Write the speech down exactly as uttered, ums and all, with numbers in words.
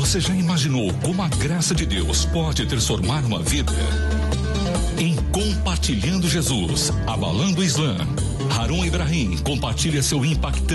Você já imaginou como a graça de Deus pode transformar uma vida? Em Compartilhando Jesus, Abalando o Islã, Harun Ibrahim compartilha seu impactante